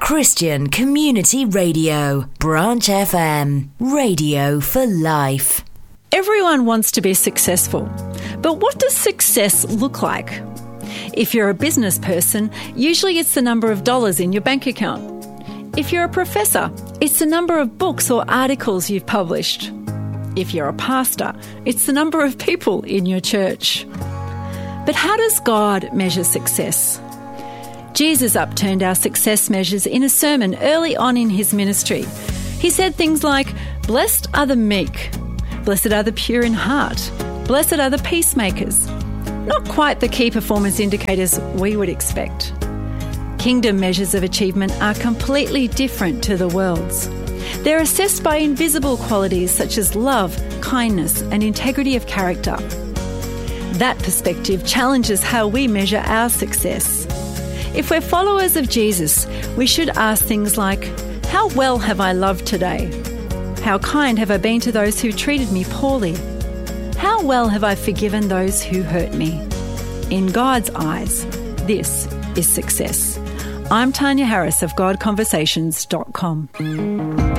Christian Community Radio, Branch FM, radio for life. Everyone wants to be successful, but what does success look like? If you're a business person, usually it's the number of dollars in your bank account. If you're a professor, it's the number of books or articles you've published. If you're a pastor, it's the number of people in your church. But how does God measure success? Jesus upturned our success measures in a sermon early on in his ministry. He said things like, "Blessed are the meek, blessed are the pure in heart, blessed are the peacemakers." Not quite the key performance indicators we would expect. Kingdom measures of achievement are completely different to the world's. They're assessed by invisible qualities such as love, kindness, and integrity of character. That perspective challenges how we measure our success. If we're followers of Jesus, we should ask things like, how well have I loved today? How kind have I been to those who treated me poorly? How well have I forgiven those who hurt me? In God's eyes, this is success. I'm Tanya Harris of GodConversations.com.